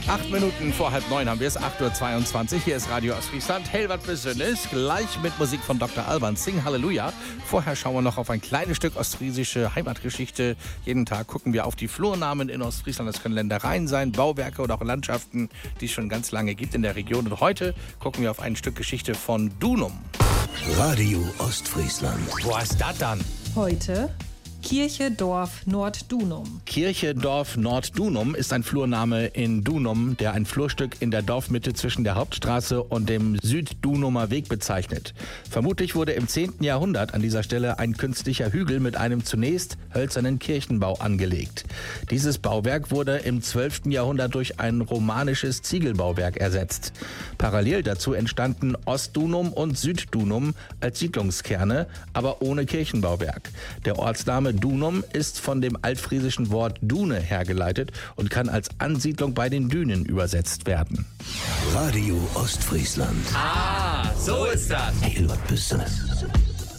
8 Minuten vor 8:30 haben wir es, 8:22 Uhr. Hier ist Radio Ostfriesland. Hell was Besonderes, gleich mit Musik von Dr. Alban. Sing Halleluja. Vorher schauen wir noch auf ein kleines Stück ostfriesische Heimatgeschichte. Jeden Tag gucken wir auf die Flurnamen in Ostfriesland. Das können Ländereien sein, Bauwerke oder auch Landschaften, die es schon ganz lange gibt in der Region. Und heute gucken wir auf ein Stück Geschichte von Dunum. Radio Ostfriesland. Wo ist das dann? Heute Kirche, Dorf, Nord-Dunum. Kirche, Dorf, Nord-Dunum ist ein Flurname in Dunum, der ein Flurstück in der Dorfmitte zwischen der Hauptstraße und dem Süd-Dunumer Weg bezeichnet. Vermutlich wurde im 10. Jahrhundert an dieser Stelle ein künstlicher Hügel mit einem zunächst hölzernen Kirchenbau angelegt. Dieses Bauwerk wurde im 12. Jahrhundert durch ein romanisches Ziegelbauwerk ersetzt. Parallel dazu entstanden Ostdunum und Süddunum als Siedlungskerne, aber ohne Kirchenbauwerk. Der Ortsname Dunum ist von dem altfriesischen Wort Dune hergeleitet und kann als Ansiedlung bei den Dünen übersetzt werden. Radio Ostfriesland. Ah, so ist das. Hell was Besonderes.